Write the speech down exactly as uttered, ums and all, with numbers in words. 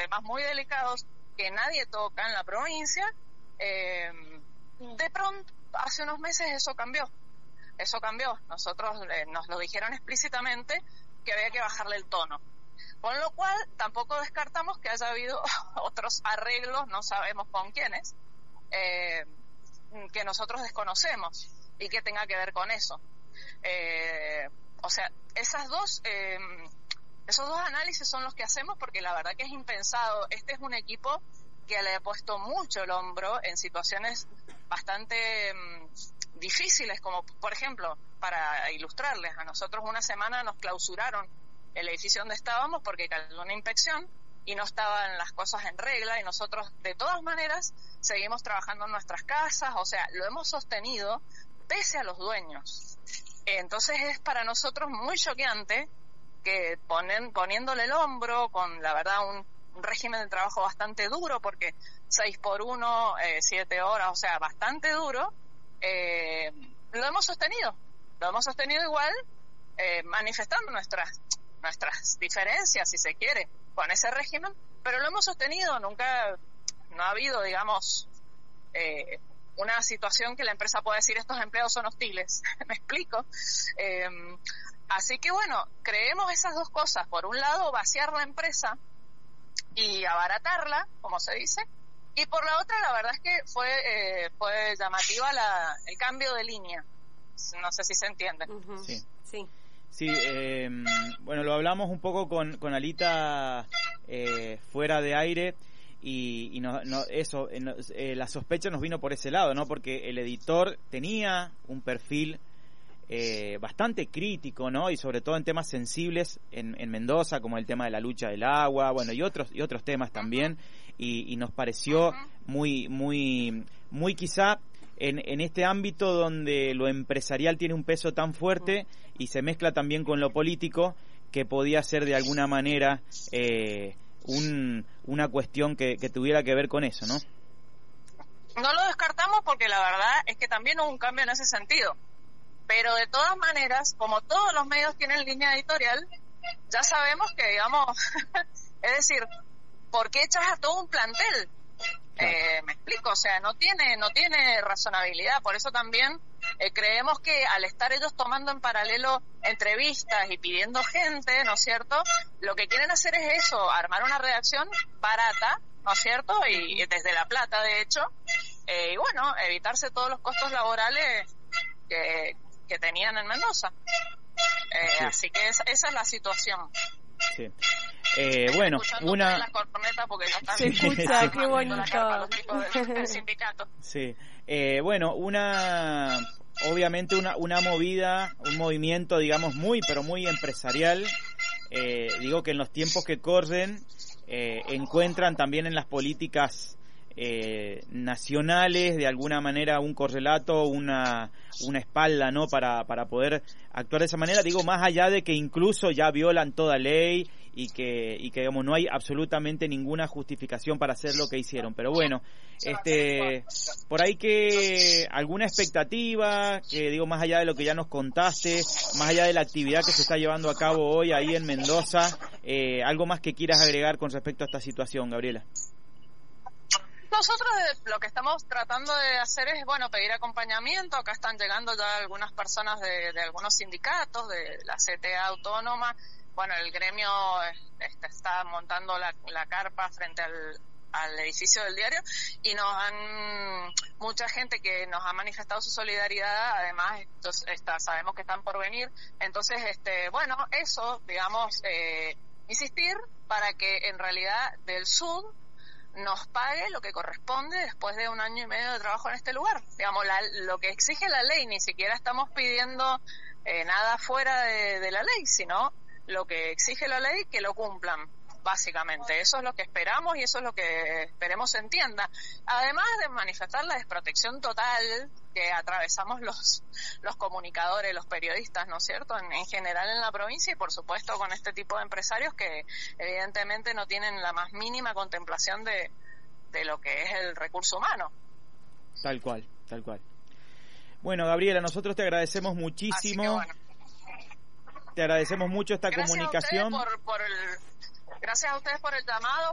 temas muy delicados que nadie toca en la provincia, eh, de pronto, hace unos meses eso cambió. Eso cambió. Nosotros eh, nos lo dijeron explícitamente que había que bajarle el tono. Con lo cual, tampoco descartamos que haya habido otros arreglos, no sabemos con quiénes, eh, que nosotros desconocemos y que tenga que ver con eso. Eh, o sea, esas dos, eh, esos dos análisis son los que hacemos porque la verdad que es impensado. Este es un equipo que le ha puesto mucho el hombro en situaciones bastante um, difíciles, como por ejemplo, para ilustrarles, a nosotros una semana nos clausuraron el edificio donde estábamos porque cayó una inspección y no estaban las cosas en regla, y nosotros de todas maneras seguimos trabajando en nuestras casas, o sea, lo hemos sostenido pese a los dueños. Entonces es para nosotros muy choqueante que ponen, poniéndole el hombro con, la verdad, un, un régimen de trabajo bastante duro, porque seis por uno, eh, siete horas, o sea, bastante duro, eh, lo hemos sostenido, lo hemos sostenido igual, eh, manifestando nuestras nuestras diferencias, si se quiere, con ese régimen, pero lo hemos sostenido, nunca, no ha habido, digamos, eh, una situación que la empresa pueda decir estos empleados son hostiles, ¿me explico? Eh, así que bueno, creemos esas dos cosas, por un lado vaciar la empresa y abaratarla, como se dice, y por la otra la verdad es que fue eh, fue llamativa la, el cambio de línea, no sé si se entiende. Uh-huh. Sí. Sí. Sí, eh, bueno, lo hablamos un poco con, con Alita eh, fuera de aire y, y no, no, eso, eh, no, eh, la sospecha nos vino por ese lado, ¿no? Porque el editor tenía un perfil eh, bastante crítico, ¿no? Y sobre todo en temas sensibles en, en Mendoza, como el tema de la lucha del agua, bueno, y otros y otros temas también, y, y nos pareció muy, muy, muy quizá en, en este ámbito donde lo empresarial tiene un peso tan fuerte y se mezcla también con lo político, que podía ser de alguna manera eh, un, una cuestión que, que tuviera que ver con eso, ¿no? No lo descartamos porque la verdad es que también hubo un cambio en ese sentido. Pero de todas maneras, como todos los medios tienen línea editorial, ya sabemos que, digamos, es decir, ¿por qué echas a todo un plantel? Eh, me explico, o sea, no tiene no tiene razonabilidad. Por eso también eh, creemos que al estar ellos tomando en paralelo entrevistas y pidiendo gente, ¿no es cierto?, lo que quieren hacer es eso, armar una redacción barata, ¿no es cierto?, y, y desde La Plata, de hecho, eh, y bueno, evitarse todos los costos laborales que, que tenían en Mendoza. Eh, sí. Así que esa, esa es la situación. Sí. Eh, bueno, una... La corneta porque ya está se escucha, sí. qué bonito. La del, del sindicato. Sí. Eh, bueno, una... Obviamente una, una movida, un movimiento, digamos, muy, pero muy empresarial. Eh, digo que en los tiempos que corren eh, encuentran también en las políticas eh, nacionales, de alguna manera, un correlato, una una espalda, ¿no?, para para poder actuar de esa manera. Digo, más allá de que incluso ya violan toda ley y que y que digamos no hay absolutamente ninguna justificación para hacer lo que hicieron, pero bueno, este por ahí que alguna expectativa, que digo, más allá de lo que ya nos contaste, más allá de la actividad que se está llevando a cabo hoy ahí en Mendoza, eh, algo más que quieras agregar con respecto a esta situación, Gabriela. Nosotros lo que estamos tratando de hacer es, bueno, pedir acompañamiento. Acá están llegando ya algunas personas de, de algunos sindicatos, de la C T A autónoma. Bueno, el gremio este, está montando la, la carpa frente al, al edificio del diario y nos han, mucha gente que nos ha manifestado su solidaridad, además estos, está, sabemos que están por venir. Entonces, este, bueno, eso, digamos, eh, insistir para que en realidad del sur nos pague lo que corresponde después de un año y medio de trabajo en este lugar. Digamos, la, lo que exige la ley, ni siquiera estamos pidiendo eh, nada fuera de, de la ley, sino lo que exige la ley, que lo cumplan, básicamente. Eso es lo que esperamos y eso es lo que esperemos se entienda. Además de manifestar la desprotección total que atravesamos los los comunicadores, los periodistas, ¿no es cierto?, en, en general en la provincia, y por supuesto con este tipo de empresarios que evidentemente no tienen la más mínima contemplación de, de lo que es el recurso humano. Tal cual, tal cual. Bueno, Gabriela, nosotros te agradecemos muchísimo. Así que bueno. Te agradecemos mucho esta Gracias comunicación. A ustedes por, por el, gracias a ustedes por el llamado.